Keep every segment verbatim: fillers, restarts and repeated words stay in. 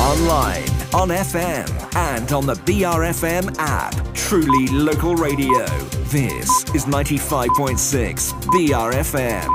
Online, on F M, and on the B R F M app. Truly local radio. This is ninety-five point six B R F M.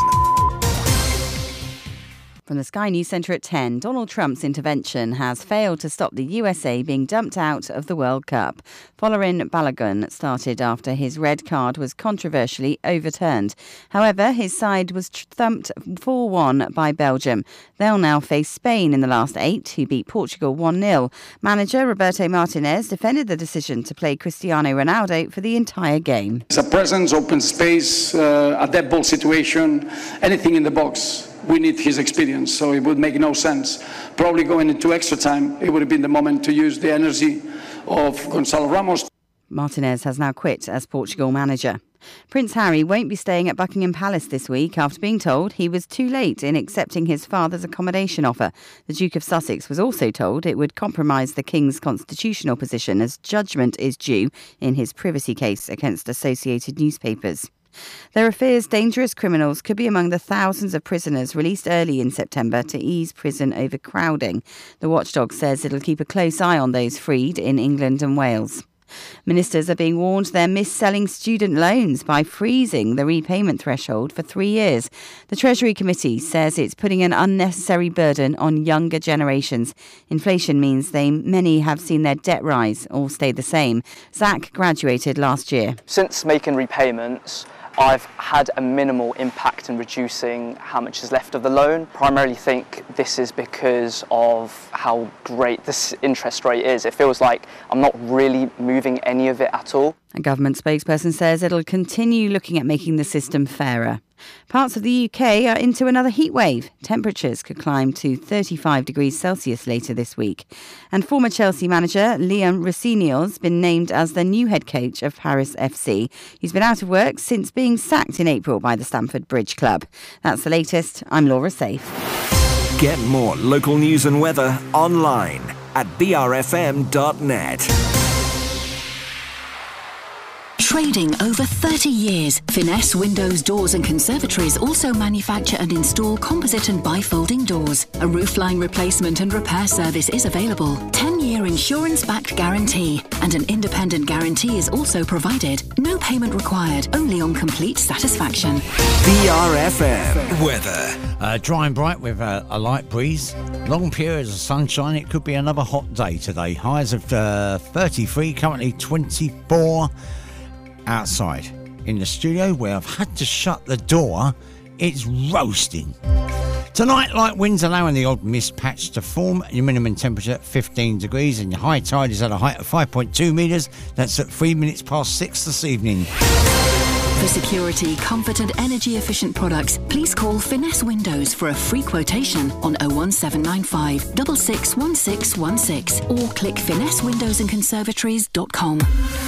From the Sky News Centre at ten, Donald Trump's intervention has failed to stop the U S A being dumped out of the World Cup. Folarin Balogun started after his red card was controversially overturned. However, his side was thumped four one by Belgium. They'll now face Spain in the last eight, who beat Portugal one nil. Manager Roberto Martinez defended the decision to play Cristiano Ronaldo for the entire game. It's a presence, open space, uh, a dead ball situation, anything in the box. We need his experience, so it would make no sense. Probably going into extra time, it would have been the moment to use the energy of Gonzalo Ramos. Martinez has now quit as Portugal manager. Prince Harry won't be staying at Buckingham Palace this week after being told he was too late in accepting his father's accommodation offer. The Duke of Sussex was also told it would compromise the King's constitutional position as judgment is due in his privacy case against Associated Newspapers. There are fears dangerous criminals could be among the thousands of prisoners released early in September to ease prison overcrowding. The watchdog says it'll keep a close eye on those freed in England and Wales. Ministers are being warned they're mis-selling student loans by freezing the repayment threshold for three years. The Treasury Committee says it's putting an unnecessary burden on younger generations. Inflation means they many have seen their debt rise or stay the same. Zach graduated last year. Since making repayments, I've had a minimal impact in reducing how much is left of the loan. Primarily think this is because of how great this interest rate is. It feels like I'm not really moving any of it at all. A government spokesperson says it'll continue looking at making the system fairer. Parts of the U K are into another heat wave. Temperatures could climb to thirty-five degrees Celsius later this week. And former Chelsea manager Liam Rosenior's been named as the new head coach of Paris F C. He's been out of work since being sacked in April by the Stamford Bridge Club. That's the latest. I'm Laura Safe. Get more local news and weather online at b r f m dot net. Trading over thirty years, Finesse Windows, Doors and Conservatories also manufacture and install composite and bifolding doors. A roofline replacement and repair service is available. ten-year insurance-backed guarantee and an independent guarantee is also provided. No payment required, only on complete satisfaction. B R F M weather. Uh, dry and bright with uh, a light breeze. Long periods of sunshine. It could be another hot day today. Highs of uh, thirty-three, currently twenty-four. Outside in the studio where I've had to shut the door, it's roasting. Tonight, light winds allowing the odd mist patch to form. Your minimum temperature at fifteen degrees and your high tide is at a height of five point two metres. That's at three minutes past six this evening. For security, comfort and energy efficient products, please call Finesse Windows for a free quotation on oh one seven nine five, six six one six one six or click finesse windows and conservatories dot com.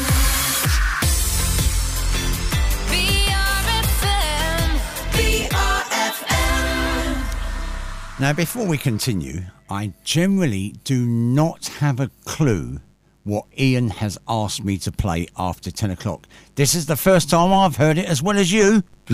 Now, before we continue, I generally do not have a clue what Ian has asked me to play after ten o'clock. This is the first time I've heard it as well as you.